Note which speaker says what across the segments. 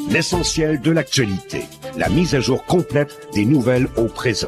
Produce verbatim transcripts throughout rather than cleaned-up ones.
Speaker 1: L'essentiel de l'actualité. La mise à jour complète des nouvelles au présent.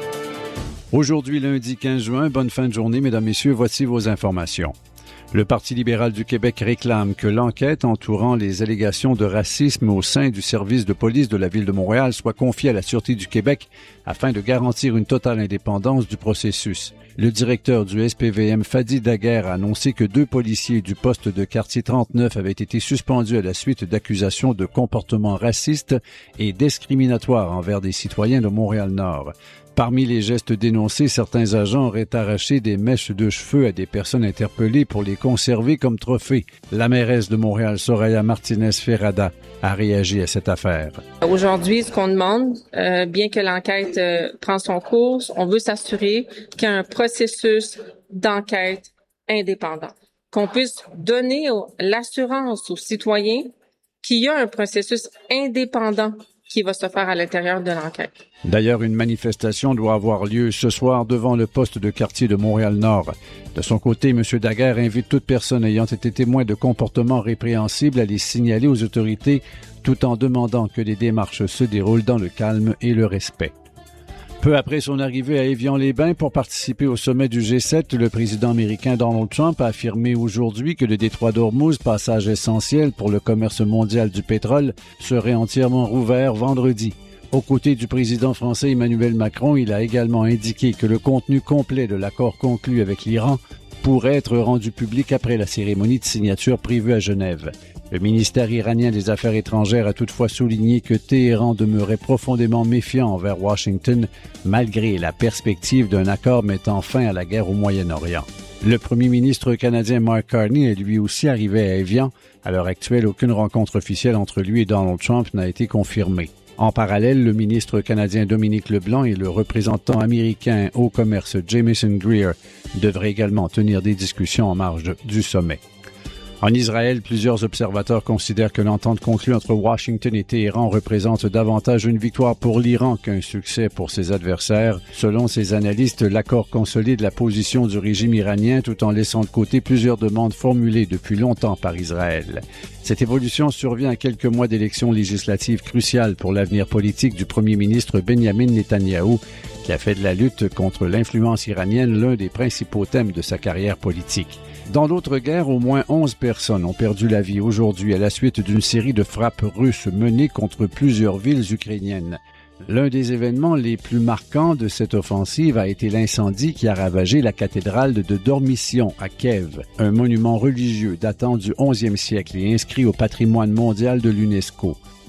Speaker 2: Aujourd'hui, lundi quinze juin, bonne fin de journée, mesdames, messieurs, voici vos informations. Le Parti libéral du Québec réclame que l'enquête entourant les allégations de racisme au sein du service de police de la Ville de Montréal soit confiée à la Sûreté du Québec afin de garantir une totale indépendance du processus. Le directeur du S P V M, Fadi Daguerre, a annoncé que deux policiers du poste de quartier trente-neuf avaient été suspendus à la suite d'accusations de comportements racistes et discriminatoires envers des citoyens de Montréal-Nord. Parmi les gestes dénoncés, certains agents auraient arraché des mèches de cheveux à des personnes interpellées pour les conserver comme trophées. La mairesse de Montréal, Soraya Martinez-Ferrada, a réagi à cette affaire.
Speaker 3: Aujourd'hui, ce qu'on demande, euh, bien que l'enquête euh, prend son cours, on veut s'assurer qu'il y a un processus d'enquête indépendant, qu'on puisse donner au, l'assurance aux citoyens qu'il y a un processus indépendant qui va se faire à l'intérieur de l'enquête.
Speaker 2: D'ailleurs, une manifestation doit avoir lieu ce soir devant le poste de quartier de Montréal-Nord. De son côté, M. Daguerre invite toute personne ayant été témoin de comportements répréhensibles à les signaler aux autorités tout en demandant que les démarches se déroulent dans le calme et le respect. Peu après son arrivée à Évian-les-Bains pour participer au sommet du G sept, le président américain Donald Trump a affirmé aujourd'hui que le détroit d'Ormuz, passage essentiel pour le commerce mondial du pétrole, serait entièrement rouvert vendredi. Aux côtés du président français Emmanuel Macron, il a également indiqué que le contenu complet de l'accord conclu avec l'Iran pourrait être rendu public après la cérémonie de signature prévue à Genève. Le ministère iranien des Affaires étrangères a toutefois souligné que Téhéran demeurait profondément méfiant envers Washington malgré la perspective d'un accord mettant fin à la guerre au Moyen-Orient. Le premier ministre canadien Mark Carney est lui aussi arrivé à Évian. À l'heure actuelle, aucune rencontre officielle entre lui et Donald Trump n'a été confirmée. En parallèle, le ministre canadien Dominique Leblanc et le représentant américain au commerce Jamieson Greer devraient également tenir des discussions en marge du sommet. En Israël, plusieurs observateurs considèrent que l'entente conclue entre Washington et Téhéran représente davantage une victoire pour l'Iran qu'un succès pour ses adversaires. Selon ces analystes, l'accord consolide la position du régime iranien tout en laissant de côté plusieurs demandes formulées depuis longtemps par Israël. Cette évolution survient à quelques mois d'élections législatives cruciales pour l'avenir politique du premier ministre Benjamin Netanyahou, qui a fait de la lutte contre l'influence iranienne l'un des principaux thèmes de sa carrière politique. Dans l'autre guerre, au moins onze personnes ont perdu la vie aujourd'hui à la suite d'une série de frappes russes menées contre plusieurs villes ukrainiennes. L'un des événements les plus marquants de cette offensive a été l'incendie qui a ravagé la cathédrale de Dormition à Kiev, un monument religieux datant du onzième siècle et inscrit au patrimoine mondial de l'UNESCO.